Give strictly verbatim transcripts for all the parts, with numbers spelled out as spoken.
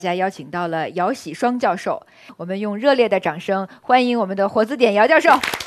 大家邀请到了姚喜双教授，我们用热烈的掌声欢迎我们的活字典姚教授。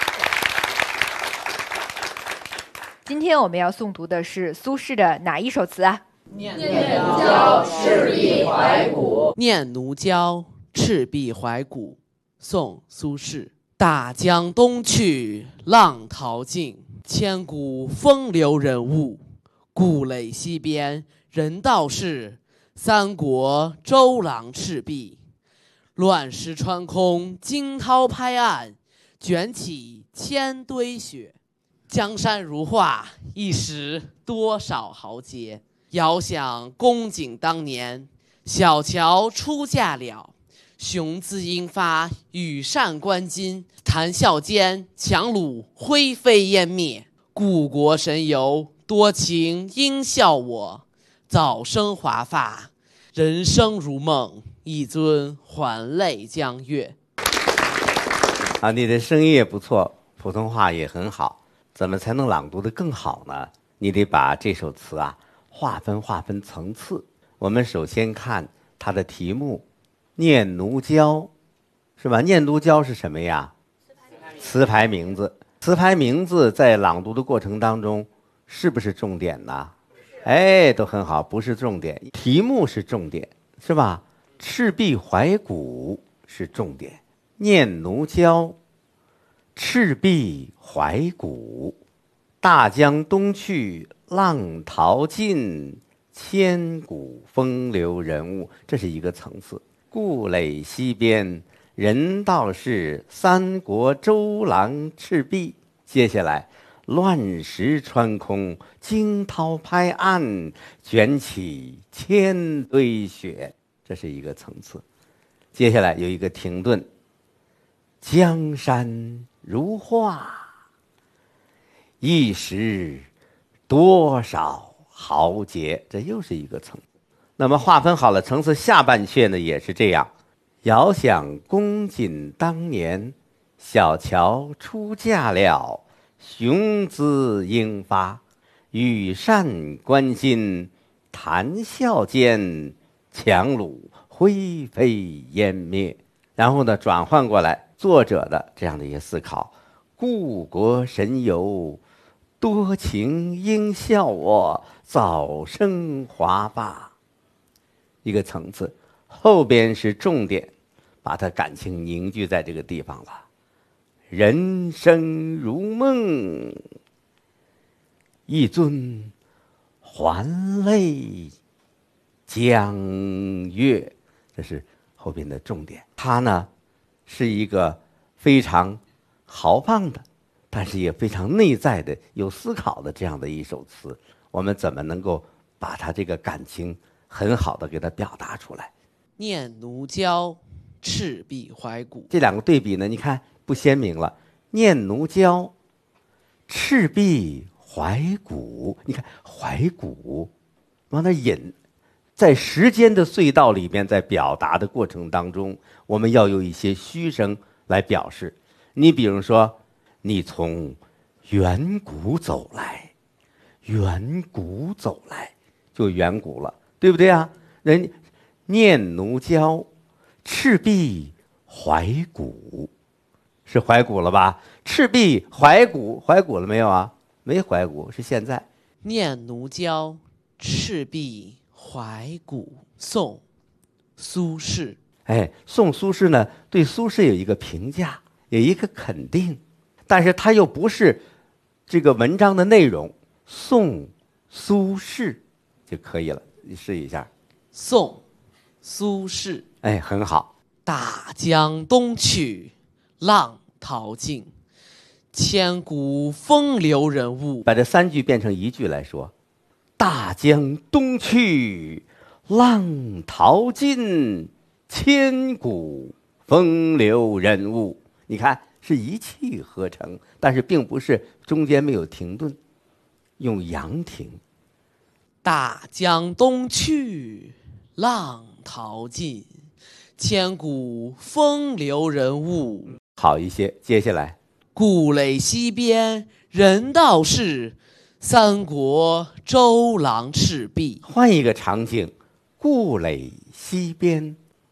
今天我们要诵读的是苏轼的哪一首词啊？ 念奴娇·赤壁怀古。 念奴娇·赤壁怀古，宋·苏轼。大江东去，浪淘尽，千古风流人物。故垒西边，人道是，三国周郎赤壁。乱石穿空，惊涛拍岸，卷起千堆雪。江山如画，一时多少豪杰。遥想公瑾当年，小乔出嫁了。雄姿英发，羽扇纶巾，谈笑间，樯橹灰飞烟灭。故国神游，多情应笑我。早生华发，人生如梦，一尊还酹江月。 啊，你的声音也不错，普通话也很好，怎么才能朗读得更好呢？你得把这首词啊划分划分层次。我们首先看它的题目，念奴娇，是吧？念奴娇是什么呀？词牌名字。词牌名字在朗读的过程当中，是不是重点呢？哎，都很好，不是重点。题目是重点，是吧？赤壁怀古是重点。念奴娇，赤壁怀古。大江东去，浪淘尽，千古风流人物，这是一个层次。故垒西边，人道是，三国周郎赤壁。接下来乱石穿空，惊涛拍岸，卷起千堆雪，这是一个层次。接下来有一个停顿，江山如画，一时多少豪杰，这又是一个层次。那么划分好了层次，下半阙呢也是这样。遥想公瑾当年，小乔出嫁了。雄姿英发，羽扇纶巾，谈笑间，樯橹灰飞烟灭。然后呢，转换过来作者的这样的一些思考：故国神游，多情应笑我，早生华发。一个层次，后边是重点，把它感情凝聚在这个地方了。人生如梦，一尊还酹江月，这是后边的重点。它呢是一个非常豪放的，但是也非常内在的、有思考的这样的一首词。我们怎么能够把它这个感情很好的给它表达出来？ 念奴娇，赤壁怀古。 这两个对比呢，你看不鲜明了。念奴娇，赤壁怀古。你看怀古往那引，在时间的隧道里边，在表达的过程当中，我们要有一些虚声来表示。你比如说，你从远古走来，远古走来就远古了，对不对啊？人念奴娇，赤壁怀古，是怀古了吧？赤壁怀古，怀古了没有啊？没怀古，是现在。 念奴娇，赤壁怀古，宋·苏轼。 哎，宋苏轼呢，对苏轼有一个评价，有一个肯定，但是他又不是这个文章的内容。宋苏轼就可以了，你试一下。 宋，苏轼。 哎，很好。 大江东去，浪淘尽，千古风流人物。 把这三句变成一句来说：大江东去，浪淘尽，千古风流人物。你看是一气呵成，但是并不是中间没有停顿，用阳停。 大江东去，浪淘尽，千古风流人物。 好一些。接下来， 故垒西边，人道是，三国周郎赤壁。 换一个场景，故垒西边，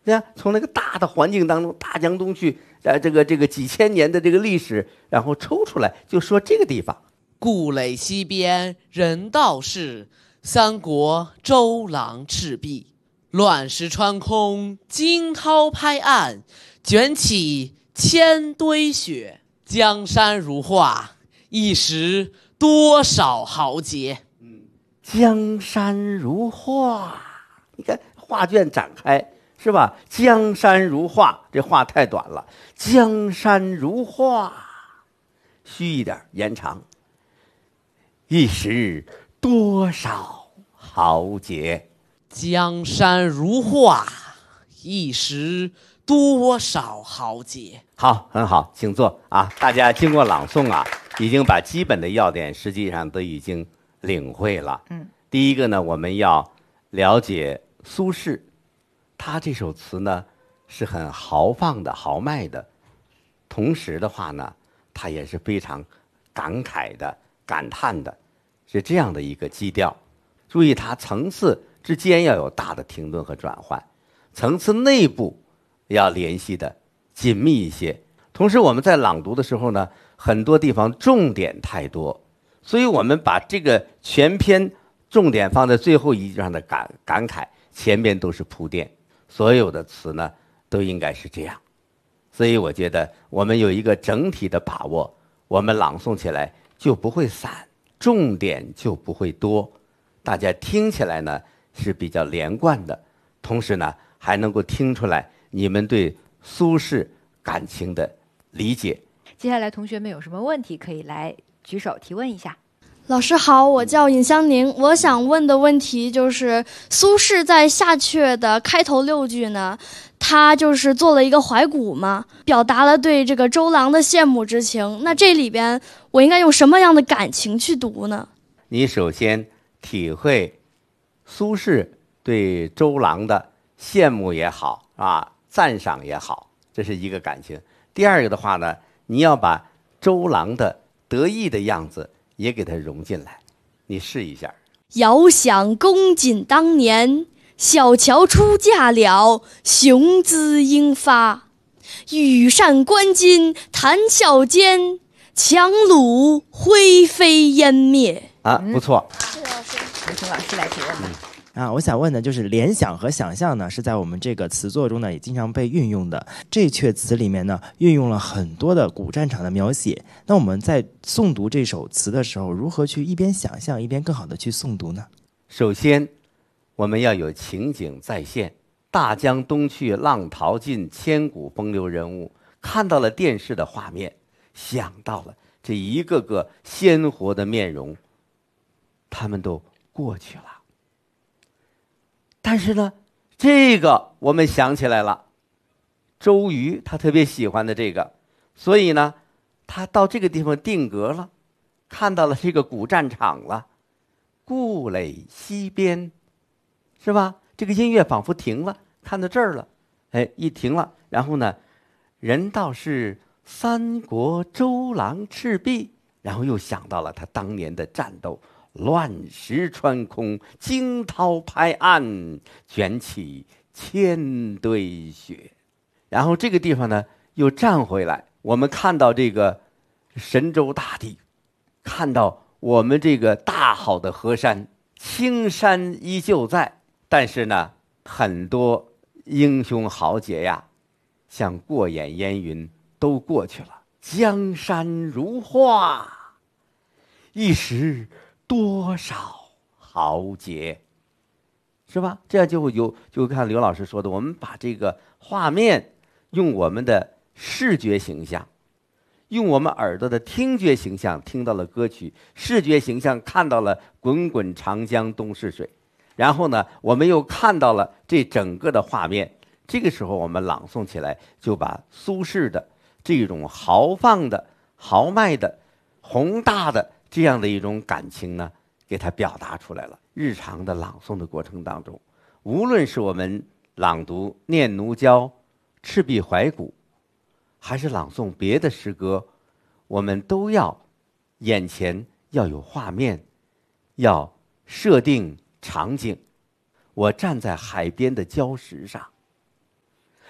对吧？从那个大的环境当中，大江东去，呃，这个这个几千年的这个历史，然后抽出来，就说这个地方。 故垒西边人道是，三国周郎赤壁。乱石穿空，惊涛拍岸，卷起千堆雪。江山如画，一时多少豪杰。 嗯，江山如画，你看画卷展开。是吧？江山如画，这画太短了。江山如画，虚一点，延长。一时多少豪杰。 江山如画，一时多少豪杰。 好，很好，请坐啊！大家经过朗诵啊，已经把基本的要点实际上都已经领会了。 嗯， 第一个呢，我们要了解苏轼。他这首词呢是很豪放的、豪迈的，同时的话呢，他也是非常感慨的、感叹的，是这样的一个基调。注意，它层次之间要有大的停顿和转换，层次内部要联系的紧密一些。同时，我们在朗读的时候呢，很多地方重点太多，所以我们把这个全篇重点放在最后一句上的感感慨，前边都是铺垫。所有的词呢都应该是这样，所以我觉得我们有一个整体的把握，我们朗诵起来就不会散，重点就不会多，大家听起来呢是比较连贯的，同时呢还能够听出来你们对苏轼感情的理解。 接下来同学们有什么问题可以来举手提问一下。 老师好，我叫尹香宁，我想问的问题就是苏轼在下阙的开头六句呢，他就是做了一个怀古嘛，表达了对这个周郎的羡慕之情。那这里边我应该用什么样的感情去读呢？ 你首先体会苏轼对周郎的羡慕也好啊，赞赏也好，这是一个感情。第二个的话呢，你要把周郎的得意的样子也给它融进来，你试一下。 遥想公瑾当年，小乔出嫁了，雄姿英发。羽扇纶巾谈笑间，樯橹灰飞烟灭。 啊，不错。 有请老师来提问吧。 啊，我想问的就是联想和想象呢，是在我们这个词作中呢也经常被运用的。这阙词里面呢，运用了很多的古战场的描写。那我们在诵读这首词的时候，如何去一边想象一边更好的去诵读呢？ 首先，我们要有情景再现。大江东去，浪淘尽，千古风流人物。看到了电视的画面，想到了这一个个鲜活的面容，他们都过去了。但是呢，这个我们想起来了，周瑜他特别喜欢的这个，所以呢，他到这个地方定格了，看到了这个古战场了，故垒西边，是吧？这个音乐仿佛停了，看到这儿了，哎，一停了，然后呢，人道是三国周郎赤壁，然后又想到了他当年的战斗。乱石穿空，惊涛拍岸，卷起千堆雪。然后这个地方呢，又站回来，我们看到这个神州大地，看到我们这个大好的河山，青山依旧在，但是呢，很多英雄豪杰呀，像过眼烟云，都过去了。江山如画，一时多少豪杰，是吧？这样就会有，就看刘老师说的，我们把这个画面用我们的视觉形象，用我们耳朵的听觉形象听到了歌曲，视觉形象看到了滚滚长江东逝水，然后呢，我们又看到了这整个的画面。这个时候我们朗诵起来，就把苏轼的这种豪放的、豪迈的、宏大的这样的一种感情呢，给它表达出来了。日常的朗诵的过程当中，无论是我们朗读《念奴娇·赤壁怀古》，还是朗诵别的诗歌，我们都要眼前要有画面，要设定场景。我站在海边的礁石上，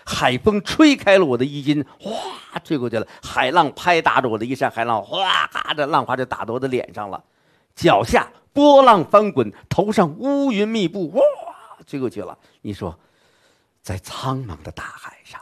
海风吹开了我的衣襟，哗吹过去了，海浪拍打着我的衣衫，海浪哗这浪花就打到我的脸上了，脚下波浪翻滚，头上乌云密布，哇吹过去了。你说在苍茫的大海上，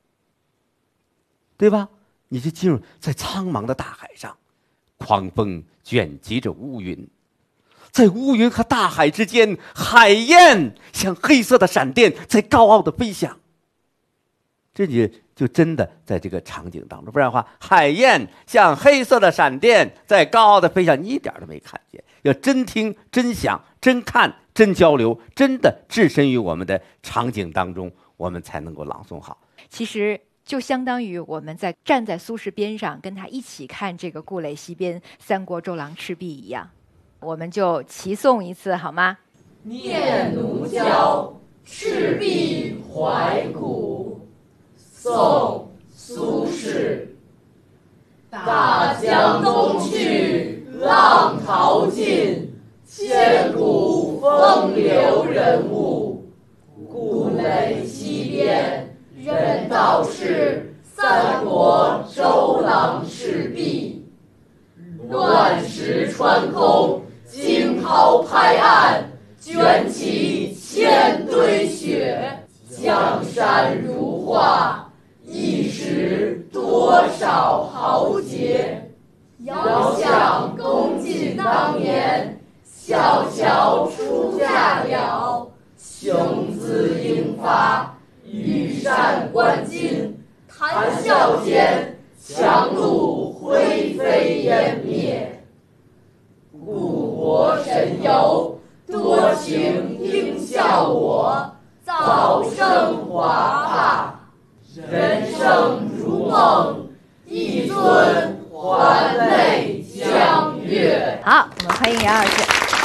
对吧？你就进入在苍茫的大海上，狂风卷集着乌云，在乌云和大海之间，海燕像黑色的闪电在高傲的飞翔。这就就真的在这个场景当中，不然的话，海燕像黑色的闪电在高傲的飞翔，你一点都没看见。要真听、真想、真看、真交流，真的置身于我们的场景当中，我们才能够朗诵好。 其实就相当于我们在站在苏轼边上，跟他一起看这个故垒西边三国周郎赤壁一样。我们就齐诵一次好吗？ 念奴娇·赤壁怀古，宋·苏轼。大江东去，浪淘尽，千古风流人物。故垒西边，人道是三国周郎赤壁。乱石穿空，惊涛拍岸，卷起千堆雪。江山如画，一时多少豪杰。遥想公瑾当年，小乔出嫁了。雄姿英发，羽扇纶巾，谈笑间，樯橹灰飞烟灭。故国神游，多情应笑我，早生华发。人生如梦，一尊还酹江月。 好，我们欢迎杨老师。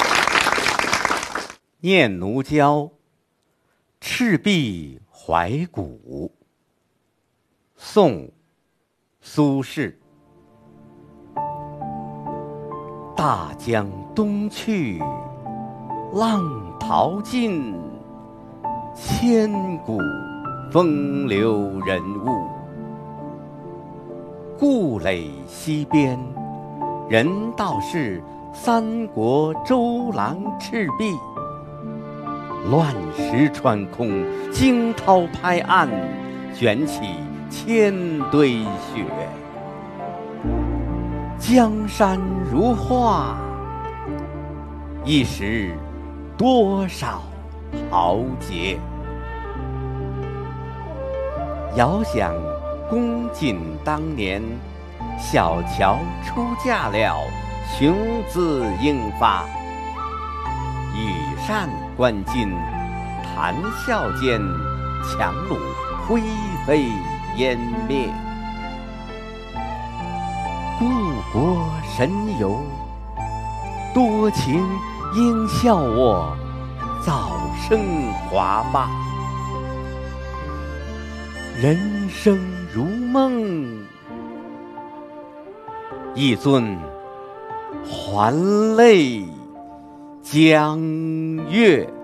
念奴娇，赤壁怀古，宋，苏轼。大江东去，浪淘尽，千古风流人物。故垒西边，人道是三国周郎赤壁。乱石穿空，惊涛拍岸，卷起千堆雪。江山如画，一时多少豪杰。遥想公瑾当年，小乔出嫁了，雄姿英发。羽扇纶巾，谈笑间，樯橹灰飞烟灭。故国神游，多情应笑我，早生华发。人生如梦，一尊还酹江月。